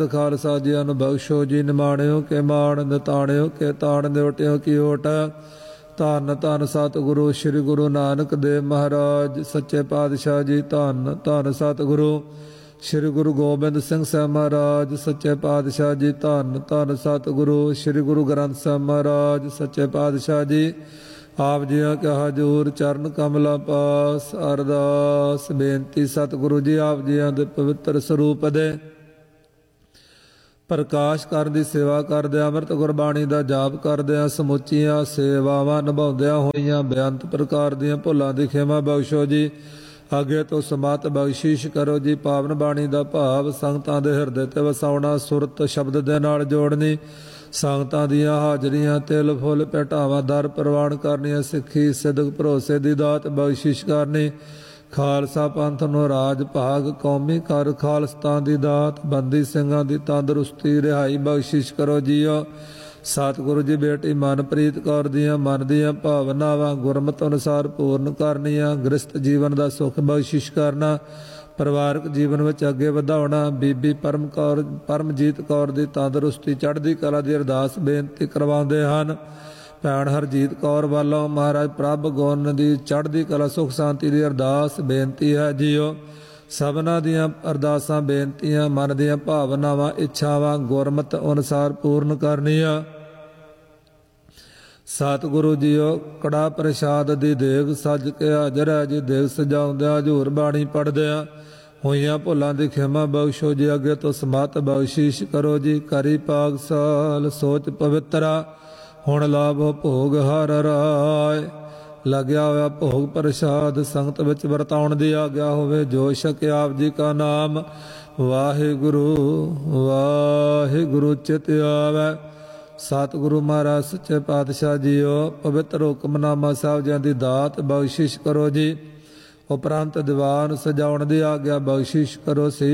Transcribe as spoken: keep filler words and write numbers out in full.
ਖਾਲਸਾ ਜੀ ਨੂੰ ਬਖਸ਼ੋ ਜੀ, ਨਿਮਾਣਿਓ ਕੇ ਮਾਣ, ਨਿਤਾਣਿਓ ਕੇ ਤਾਣ, ਨਿਵਟਿਓ ਕੀ ਓਟ। ਧੰਨ ਧੰਨ ਸਤਿਗੁਰੂ ਸ੍ਰੀ ਗੁਰੂ ਨਾਨਕ ਦੇਵ ਮਹਾਰਾਜ ਸੱਚੇ ਪਾਤਸ਼ਾਹ ਜੀ। ਧੰਨ ਧੰਨ ਸਤਿਗੁਰੂ ਸ੍ਰੀ ਗੁਰੂ ਗੋਬਿੰਦ ਸਿੰਘ ਸਾਹਿਬ ਮਹਾਰਾਜ ਸੱਚੇ ਪਾਤਸ਼ਾਹ ਜੀ। ਧੰਨ ਧੰਨ ਸਤਿਗੁਰੂ ਸ੍ਰੀ ਗੁਰੂ ਗ੍ਰੰਥ ਸਾਹਿਬ ਮਹਾਰਾਜ ਸੱਚੇ ਪਾਤਸ਼ਾਹ ਜੀ। ਆਪ ਜੀਆਂ ਕੇ ਹਜ਼ੂਰ ਚਰਨ ਕਮਲਾਂ ਪਾਸ ਅਰਦਾਸ ਬੇਨਤੀ। ਸਤਿਗੁਰੂ ਜੀ ਆਪ ਜੀਆਂ ਦੇ ਪਵਿੱਤਰ ਸਰੂਪ ਦੇ ਪ੍ਰਕਾਸ਼ ਕਰਨ ਦੀ ਸੇਵਾ ਕਰਦਿਆਂ, ਅੰਮ੍ਰਿਤ ਗੁਰਬਾਣੀ ਦਾ ਜਾਪ ਕਰਦਿਆਂ, ਸਮੁੱਚੀਆਂ ਸੇਵਾਵਾਂ ਨਿਭਾਉਂਦਿਆਂ ਹੋਈਆਂ ਬੇਅੰਤ ਪ੍ਰਕਾਰ ਦੀਆਂ ਭੁੱਲਾਂ ਦੀ ਖਿਮਾ ਬਖਸ਼ੋ ਜੀ। ਅੱਗੇ ਤੋਂ ਸਮਤ ਬਖਸ਼ਿਸ਼ ਕਰੋ ਜੀ। ਪਾਵਨ ਬਾਣੀ ਦਾ ਭਾਵ ਸੰਗਤਾਂ ਦੇ ਹਿਰਦੇ ਤੇ ਵਸਾਉਣਾ, ਸੁਰਤ ਸ਼ਬਦ ਦੇ ਨਾਲ ਜੋੜਨੀ, ਸੰਗਤਾਂ ਦੀਆਂ ਹਾਜ਼ਰੀਆਂ ਤਿਲ ਫੁੱਲ ਭੇਟਾਵਾਂ ਦਰ ਪ੍ਰਵਾਨ ਕਰਨੀਆਂ, ਸਿੱਖੀ ਸਿਦਕ ਭਰੋਸੇ ਦੀ ਦਾਤ ਬਖਸ਼ਿਸ਼ ਕਰਨੀ, ਖਾਲਸਾ ਪੰਥ ਨੂੰ ਰਾਜ ਭਾਗ ਕੌਮੀ ਕਰ ਖਾਲਸਤਾਨ ਦੀ ਦਾਤ, ਬੰਦੀ ਸਿੰਘਾਂ ਦੀ ਤੰਦਰੁਸਤੀ ਰਿਹਾਈ ਬਖਸ਼ਿਸ਼ ਕਰੋ ਜੀਓ। ਸਤਿਗੁਰੂ ਜੀ ਬੇਟੀ ਮਨਪ੍ਰੀਤ ਕੌਰ ਦੀਆਂ ਮਨ ਦੀਆਂ ਭਾਵਨਾਵਾਂ ਗੁਰਮਤਿ ਅਨੁਸਾਰ ਪੂਰਨ ਕਰਨੀਆਂ, ਗ੍ਰਸਤ ਜੀਵਨ ਦਾ ਸੁੱਖ ਬਖਸ਼ਿਸ਼ ਕਰਨਾ, ਪਰਿਵਾਰਕ ਜੀਵਨ ਵਿੱਚ ਅੱਗੇ ਵਧਾਉਣਾ। ਬੀਬੀ ਪਰਮ ਕੌਰ ਪਰਮਜੀਤ ਕੌਰ ਦੀ ਤੰਦਰੁਸਤੀ ਚੜ੍ਹਦੀ ਕਲਾ ਦੀ ਅਰਦਾਸ ਬੇਨਤੀ ਕਰਵਾਉਂਦੇ ਹਨ। ਭੈਣ ਹਰਜੀਤ ਕੌਰ ਵੱਲੋਂ ਮਹਾਰਾਜ ਪ੍ਰਭ ਗੁਣ ਦੀ ਚੜ੍ਹਦੀ ਕਲਾ ਸੁਖ ਸ਼ਾਂਤੀ ਦੀ ਅਰਦਾਸ ਬੇਨਤੀ ਹੈ ਜੀਓ। ਸਭਨਾਂ ਦੀਆਂ ਅਰਦਾਸਾਂ ਬੇਨਤੀਆਂ ਮਨ ਦੀਆਂ ਭਾਵਨਾਵਾਂ ਇੱਛਾਵਾਂ ਗੁਰਮਤਿ ਅਨੁਸਾਰ ਪੂਰਨ ਕਰਨੀਆਂ। ਸਤਿਗੁਰੂ ਜੀਓ ਕੜਾ ਪ੍ਰਸ਼ਾਦ ਦੀ ਦੇਗ ਸੱਜ ਕੇ ਹਾਜ਼ਰ ਹੈ ਜੀ। ਦੇਗ ਸਜਾਉਂਦਿਆਂ ਹਜ਼ੂਰ ਬਾਣੀ ਪੜ੍ਹਦਿਆਂ ਹੋਈਆਂ ਭੁੱਲਾਂ ਦੀ ਖਿਮਾ ਬਖਸ਼ੋ ਜੀ। ਅੱਗੇ ਤੋਂ ਸਮਤ ਬਖਸ਼ਿਸ਼ ਕਰੋ ਜੀ। ਕਰੀ ਪਾਗਸਾਲ ਸੋਚ ਪਵਿੱਤਰਾ ਹੁਣ ਲਾਭੋ ਭੋਗ ਹਰ ਰਾਏ। ਲੱਗਿਆ ਹੋਇਆ ਭੋਗ ਪ੍ਰਸ਼ਾਦ ਸੰਗਤ ਵਿੱਚ ਵਰਤਾਉਣ ਦੀ ਆਗਿਆ ਹੋਵੇ। ਜੋ ਛਕੇ ਆਪ ਜੀ ਕਾ ਨਾਮ ਵਾਹਿਗੁਰੂ ਵਾਹਿਗੁਰੂ ਚਿਤ ਆਵੈ। ਸਤਿਗੁਰੂ ਮਹਾਰਾਜ ਸੱਚੇ ਪਾਤਸ਼ਾਹ ਜੀਓ ਪਵਿੱਤਰ ਹੁਕਮਨਾਮਾ ਸਾਹਿਬ ਜੀ ਦੀ ਦਾਤ ਬਖਸ਼ਿਸ਼ ਕਰੋ ਜੀ। ਉਪਰੰਤ ਦੀਵਾਨ ਸਜਾਉਣ ਦੀ ਆਗਿਆ ਬਖਸ਼ਿਸ਼ ਕਰੋ।